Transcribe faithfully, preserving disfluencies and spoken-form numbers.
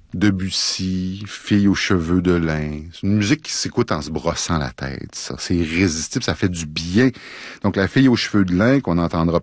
Debussy, Fille aux cheveux de lin. C'est une musique qui s'écoute en se brossant la tête, ça. C'est irrésistible, ça fait du bien. Donc, la Fille aux cheveux de lin, qu'on entendra